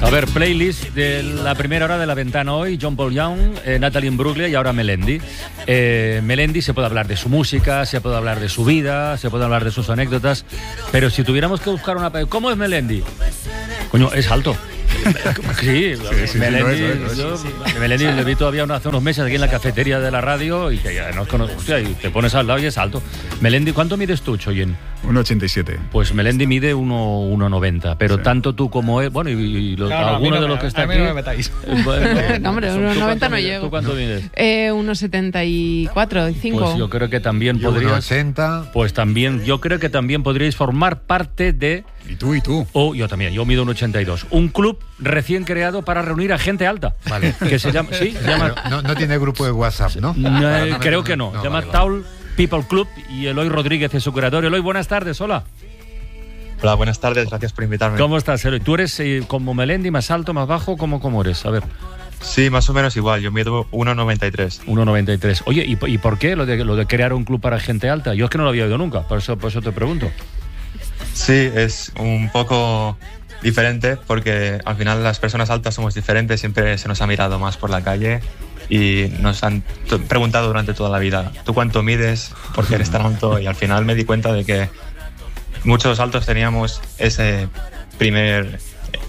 A ver, playlist de la primera hora de La Ventana hoy: John Paul Young, Natalie Imbruglia y ahora Melendi. Melendi, se puede hablar de su música, se puede hablar de su vida, se puede hablar de sus anécdotas, pero si tuviéramos que buscar una... ¿Cómo es Melendi? Coño, es alto. Sí, Melendi le vi todavía hace unos meses aquí en la cafetería de la radio y que ya nos conozco, hostia, y te pones al lado y es alto. Melendi, ¿cuánto mides tú, Choyen? 1,87. Pues Melendi mide 1,90, pero sí, tanto tú como él, bueno, alguno de los que está aquí. No me metáis. No, hombre, 1,90 no llego. ¿Tú cuánto mides? 1,74, 5. Pues yo creo que también podrías. 1,80. Pues también, yo creo que también podríais formar parte de. ¿Y tú? Yo también, yo mido 1,82. Un club recién creado para reunir a gente alta. Vale. Que se llama. ¿Sí? Se llama, no tiene grupo de WhatsApp, ¿no? Creo que no. Se llama vale. Taul People Club y Eloy Rodríguez es su creador. Eloy, buenas tardes, hola. Hola, buenas tardes, gracias por invitarme. ¿Cómo estás, Eloy? ¿Tú eres como Melendi, más alto, más bajo? ¿Cómo eres? A ver. Sí, más o menos igual, yo mido 1,93. 1,93. Oye, ¿y por qué lo de crear un club para gente alta? Yo es que no lo había oído nunca, por eso te pregunto. Sí, es un poco diferente porque al final las personas altas somos diferentes, siempre se nos ha mirado más por la calle y nos han preguntado durante toda la vida, ¿tú cuánto mides? ¿Por qué eres tan alto? Y al final me di cuenta de que muchos altos teníamos ese primer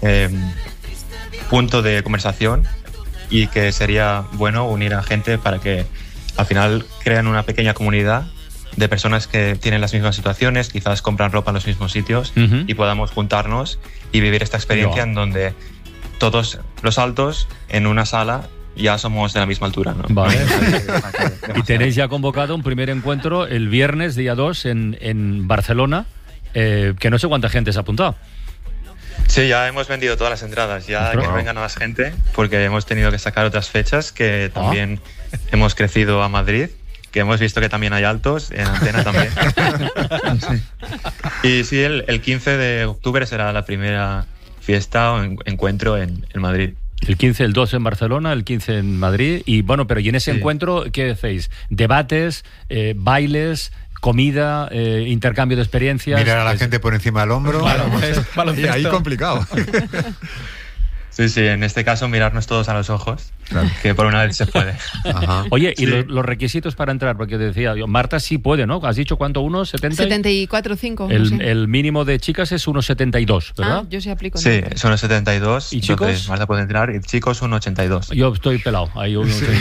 punto de conversación y que sería bueno unir a gente para que al final crean una pequeña comunidad de personas que tienen las mismas situaciones, quizás compran ropa en los mismos sitios y podamos juntarnos y vivir esta experiencia en donde todos los altos en una sala ya somos de la misma altura, ¿no? Vale. Y tenéis ya convocado un primer encuentro el viernes, día 2, en Barcelona, que no sé cuánta gente se ha apuntado. Sí, ya hemos vendido todas las entradas, ya que venga más gente, porque hemos tenido que sacar otras fechas, que también hemos crecido a Madrid, que hemos visto que también hay altos, en Antena también. Sí. Y sí, el 15 de octubre será la primera fiesta o encuentro en Madrid. El 15, el 2 en Barcelona, el 15 en Madrid. Y bueno, pero ¿y en ese encuentro qué hacéis? ¿Debates, bailes, comida, intercambio de experiencias? Mirar a la gente por encima del hombro. Y ahí complicado. Sí, en este caso mirarnos todos a los ojos, claro, que por una vez se puede. Ajá. Oye, ¿y los requisitos para entrar? Porque decía yo, Marta sí puede, ¿no? ¿Has dicho cuánto? ¿1,70? 74, 5. El mínimo de chicas es 1,72, ¿verdad? Yo sí aplico. Sí, son 1,72. ¿Y chicos? Marta puede entrar, y chicos 1,82. Yo estoy pelado, ahí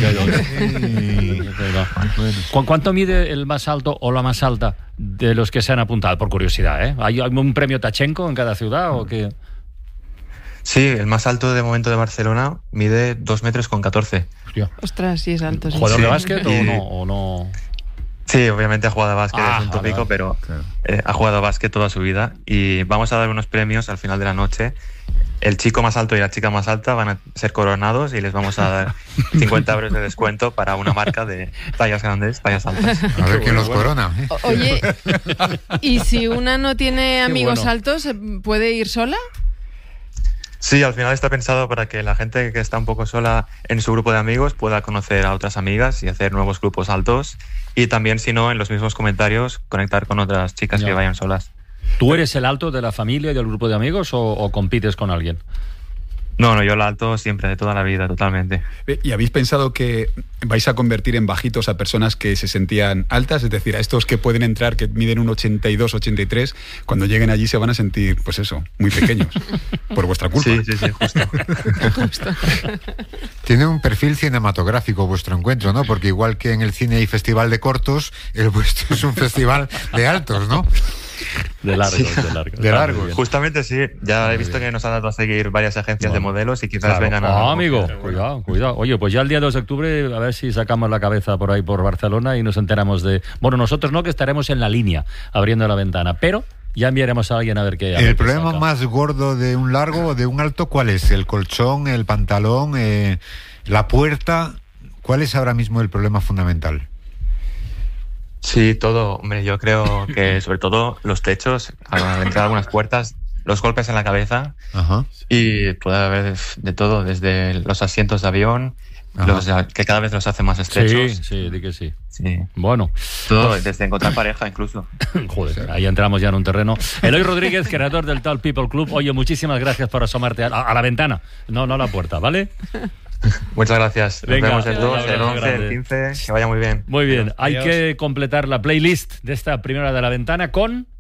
1,82. ¿Cuánto mide el más alto o la más alta de los que se han apuntado? Por curiosidad, ¿eh? ¿Hay un premio Tachenko en cada ciudad o qué? Sí, el más alto de momento de Barcelona mide 2,14 metros. Ostras, sí es alto. Sí. ¿Jugador de básquet o no? Sí, obviamente ha jugado a básquet, es un tópico, pero ha jugado a básquet toda su vida. Y vamos a dar unos premios al final de la noche. El chico más alto y la chica más alta van a ser coronados y les vamos a dar 50 euros de descuento para una marca de tallas grandes, tallas altas. A ver quién los corona. Oye, ¿y si una no tiene amigos altos, puede ir sola? Sí, al final está pensado para que la gente que está un poco sola en su grupo de amigos pueda conocer a otras amigas y hacer nuevos grupos altos. Y también, si no, en los mismos comentarios, conectar con otras chicas que vayan solas. ¿Tú eres el alto de la familia y del grupo de amigos o compites con alguien? No, yo el alto siempre, de toda la vida, totalmente. ¿Y habéis pensado que vais a convertir en bajitos a personas que se sentían altas? Es decir, a estos que pueden entrar, que miden un 82, 83, cuando lleguen allí se van a sentir, pues eso, muy pequeños, por vuestra culpa. Sí, justo. Tiene un perfil cinematográfico vuestro encuentro, ¿no? Porque igual que en el cine hay festival de cortos, el vuestro es un festival de altos, ¿no? De largos. Justamente sí, ya he visto que nos han dado a seguir varias agencias de modelos y quizás vengan a... amigo, cuidado. Oye, pues ya el día 2 de octubre a ver si sacamos la cabeza por ahí por Barcelona y nos enteramos de... Bueno, nosotros no, que estaremos en la línea abriendo la ventana, pero ya enviaremos a alguien a ver qué... ¿El problema más gordo de un largo o de un alto cuál es? ¿El colchón, el pantalón, la puerta? ¿Cuál es ahora mismo el problema fundamental? Sí, todo. Hombre, yo creo que sobre todo los techos, al entrar a algunas puertas, los golpes en la cabeza. Ajá. Y puede haber de todo, desde los asientos de avión, que cada vez los hace más estrechos. Sí, di que sí. Sí. Bueno. Todo, desde encontrar pareja incluso. Joder, ahí entramos ya en un terreno. Eloy Rodríguez, creador del Tall People Club. Oye, muchísimas gracias por asomarte a la ventana, no a la puerta, ¿vale? Muchas gracias. Venga, nos vemos el 2, el 11, el 15. Que vaya muy bien. Muy bien. Adiós. Hay que completar la playlist de esta primera hora de la ventana con...